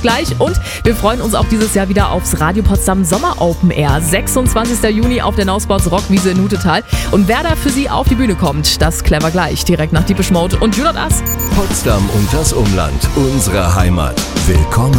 gleich. Und wir freuen uns auch dieses Jahr wieder aufs Radio Potsdam Sommer Open Air. 26. Juni auf der Now Sports Rockwiese in Hutetal. Und wer da für Sie auf die Bühne kommt, das klären wir gleich. Direkt nach Deepish Mode und You Not Us. Potsdam und das Umland, unsere Heimat. Willkommen